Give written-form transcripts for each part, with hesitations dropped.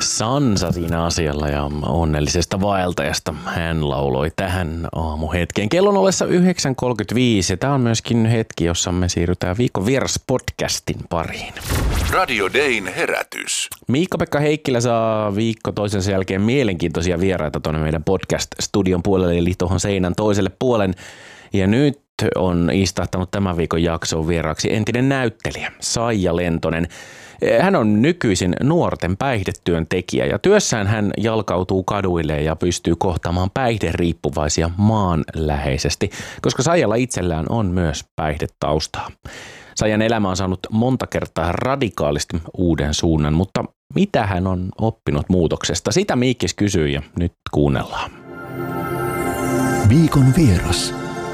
Sansa siinä asialla ja onnellisesta vaeltajasta hän lauloi tähän aamuhetkeen. Kello on ollessa 9.35 ja tämä on myöskin hetki, jossa me siirrytään viikon vieras podcastin pariin. Radio Dayn herätys. Miikka-Pekka Heikkilä saa viikko toisensa jälkeen mielenkiintoisia vieraita tuonne meidän podcast-studion puolelle, eli tuohon seinän toiselle puolen. Ja nyt on istahtanut tämän viikon jaksoon vieraaksi entinen näyttelijä Saija Lentonen. Hän on nykyisin nuorten päihdetyöntekijä ja työssään hän jalkautuu kaduille ja pystyy kohtaamaan päihderiippuvaisia maanläheisesti, koska Saijalla itsellään on myös päihdetaustaa. Saijan elämä on saanut monta kertaa radikaalisti uuden suunnan, mutta mitä hän on oppinut muutoksesta? Sitä Miikkis kysyy ja nyt kuunnellaan. Viikon vieras.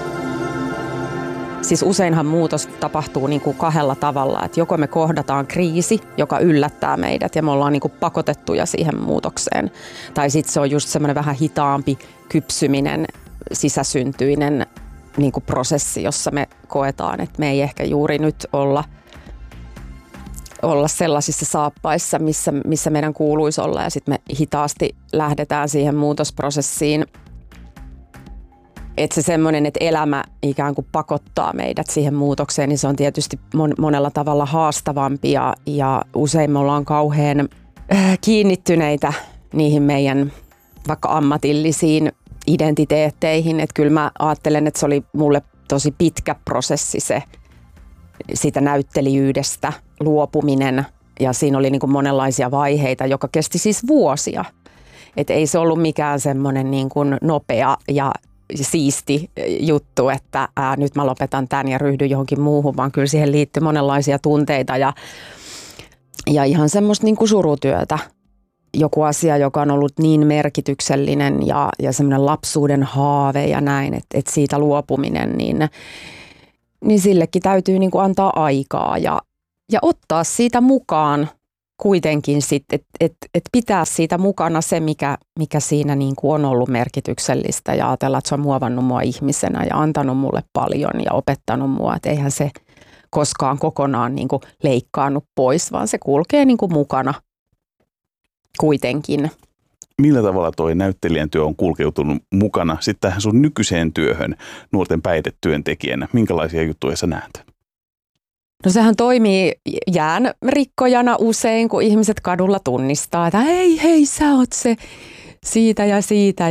Siis useinhan muutos tapahtuu niin kuin kahdella tavalla, että joko me kohdataan kriisi, joka yllättää meidät ja me ollaan niin kuin pakotettuja siihen muutokseen. Tai sitten se on just semmoinen vähän hitaampi kypsyminen, sisäsyntyinen niin kuin prosessi, jossa me koetaan, että me ei ehkä juuri nyt olla sellaisissa saappaissa, missä meidän kuuluisi olla ja sitten me hitaasti lähdetään siihen muutosprosessiin. Että se semmoinen, että elämä ikään kuin pakottaa meidät siihen muutokseen, niin se on tietysti monella tavalla haastavampi ja usein me ollaan kauhean kiinnittyneitä niihin meidän vaikka ammatillisiin identiteetteihin. Että kyllä mä ajattelen, että se oli mulle tosi pitkä prosessi se siitä näyttelijyydestä luopuminen ja siinä oli niin kuin monenlaisia vaiheita, joka kesti siis vuosia. Että ei se ollut mikään semmoinen niin kuin nopea ja siisti juttu, että nyt mä lopetan tämän ja ryhdyn johonkin muuhun, vaan kyllä siihen liittyy monenlaisia tunteita ja ihan semmoista niin kuin surutyötä. Joku asia, joka on ollut niin merkityksellinen ja semmoinen lapsuuden haave ja näin, että siitä luopuminen, niin sillekin täytyy niin kuin antaa aikaa ja ottaa siitä mukaan kuitenkin sitten, että pitää siitä mukana se, mikä siinä niin kuin on ollut merkityksellistä ja ajatella, että se on muovannut mua ihmisenä ja antanut mulle paljon ja opettanut mua, että eihän se koskaan kokonaan niin kuin leikkaannut pois, vaan se kulkee niin kuin mukana kuitenkin. Millä tavalla toi näyttelijän työ on kulkeutunut mukana sitten tähän sun nykyiseen työhön nuorten päihdetyöntekijänä? Minkälaisia juttuja sä näet? No sehän toimii jäänrikkojana usein, kun ihmiset kadulla tunnistaa, että hei sä oot se siitä ja siitä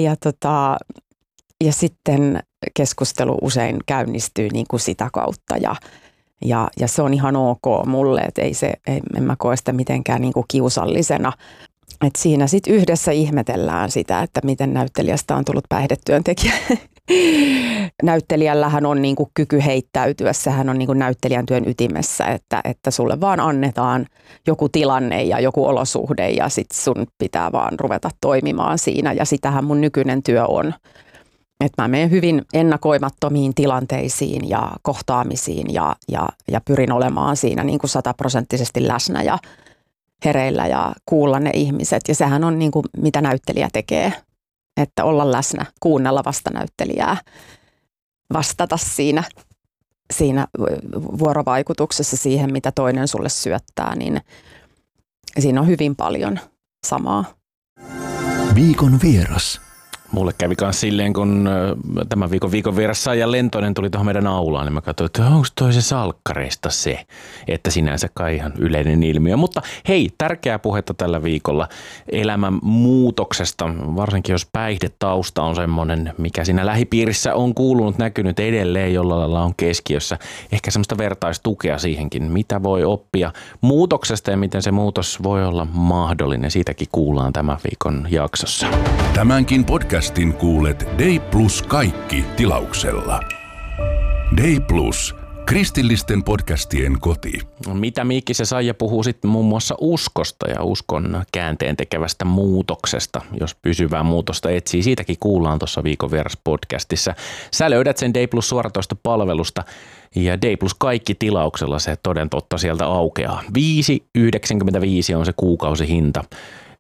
ja sitten keskustelu usein käynnistyy niin kuin sitä kautta ja se on ihan ok mulle, että en mä koe sitä mitenkään niin kuin kiusallisena. Et siinä sitten yhdessä ihmetellään sitä, että miten näyttelijästä on tullut päihdetyöntekijä. Näyttelijällähän on niinku kyky heittäytyä, sehän on niinku näyttelijän työn ytimessä, että sulle vaan annetaan joku tilanne ja joku olosuhde ja sit sun pitää vaan ruveta toimimaan siinä ja sitähän mun nykyinen työ on. Että mä menen hyvin ennakoimattomiin tilanteisiin ja kohtaamisiin ja pyrin olemaan siinä niinku 100% läsnä ja hereillä ja kuulla ne ihmiset ja sehän on niinku mitä näyttelijä tekee. Että olla läsnä, kuunnella vastanäyttelijää, vastata siinä vuorovaikutuksessa siihen, mitä toinen sulle syöttää, niin siinä on hyvin paljon samaa. Viikon vieras. Mulle kävi myös silleen, kun tämän viikon vieras Saija Lentonen tuli tuohon meidän aulaan, niin mä katsoin, että onko toi se salkkareista se, että sinänsä kai ihan yleinen ilmiö. Mutta hei, tärkeää puhetta tällä viikolla elämän muutoksesta, varsinkin jos päihdetausta on semmoinen, mikä siinä lähipiirissä on kuulunut, näkynyt edelleen, jolla lailla on keskiössä. Ehkä semmoista vertaistukea siihenkin, mitä voi oppia muutoksesta ja miten se muutos voi olla mahdollinen. Siitäkin kuullaan tämän viikon jaksossa. Tämänkin podcastin kuulet Day Plus kaikki tilauksella. Day Plus, kristillisten podcastien koti. Mitä Miikki se Saija puhuu sitten muun muassa uskosta ja uskon käänteen tekevästä muutoksesta, jos pysyvää muutosta etsii. Siitäkin kuullaan tuossa Viikon vieras podcastissa. Sä löydät sen Day Plus suoratoista palvelusta ja Day Plus kaikki tilauksella se toden totta sieltä aukeaa. 5,95 on se kuukausihinta.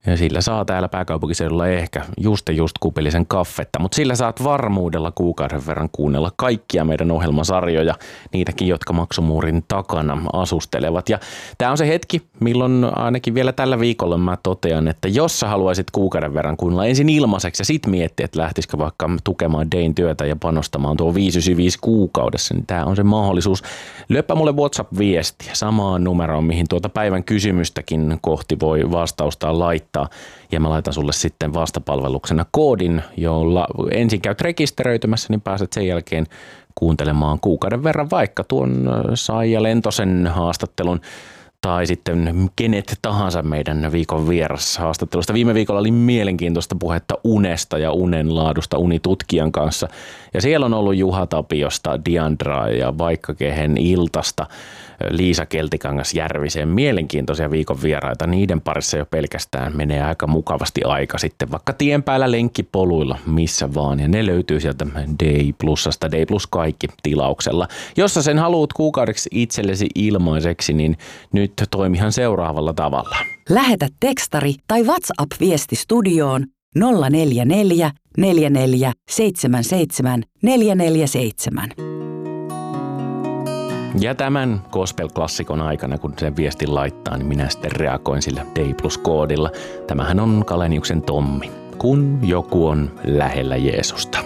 Ja sillä saa täällä pääkaupunkiseudulla ehkä just kupillisen kaffetta, mutta sillä saat varmuudella kuukauden verran kuunnella kaikkia meidän ohjelmasarjoja, niitäkin, jotka maksumuurin takana asustelevat. Ja tämä on se hetki, milloin ainakin vielä tällä viikolla mä totean, että jos sä haluaisit kuukauden verran kuunnella ensin ilmaiseksi ja sit miettiä, että lähtisikö vaikka tukemaan Dayn työtä ja panostamaan tuo 595 kuukaudessa, niin tämä on se mahdollisuus. Löppä mulle WhatsApp-viestiä samaan numeroon, mihin tuota päivän kysymystäkin kohti voi vastausta laittaa. Ja mä laitan sulle sitten vastapalveluksena koodin, jolla ensin käyt rekisteröitymässä, niin pääset sen jälkeen kuuntelemaan kuukauden verran vaikka tuon Saija Lentosen haastattelun tai sitten kenet tahansa meidän viikon vierashaastattelusta. Viime viikolla oli mielenkiintoista puhetta unesta ja unen laadusta unitutkijan kanssa. Ja siellä on ollut Juha Tapiosta, Diandraa ja vaikka kehen Iltasta, Liisa Keltikangas Järviseen. Mielenkiintoisia viikon vieraita. Niiden parissa jo pelkästään menee aika mukavasti aika sitten vaikka tien päällä lenkkipoluilla missä vaan. Ja ne löytyy sieltä Day Plusasta, Day Plus kaikki tilauksella. Jos sä sen haluat kuukaudeksi itsellesi ilmaiseksi, niin nyt toimihan seuraavalla tavalla. Lähetä tekstari tai WhatsApp-viesti studioon 044 44 77 447. Ja tämän gospel-klassikon aikana, kun sen viestin laittaa, niin minä sitten reagoin sillä Day Plus-koodilla. Tämähän on Kaleniuksen Tommi, kun joku on lähellä Jeesusta.